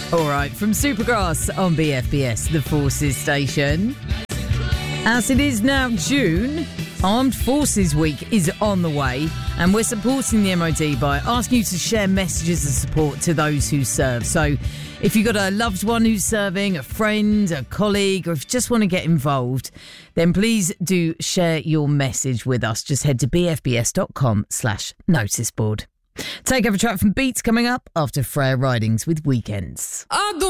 All right, from Supergrass on BFBS, the Forces station. As it is now June, Armed Forces Week is on the way, and we're supporting the MOD by asking you to share messages of support to those who serve. So if you've got a loved one who's serving, a friend, a colleague, or if you just want to get involved, then please do share your message with us. Just head to bfbs.com/noticeboard. Take over track from Beats coming up after Freya Ridings with Weekends.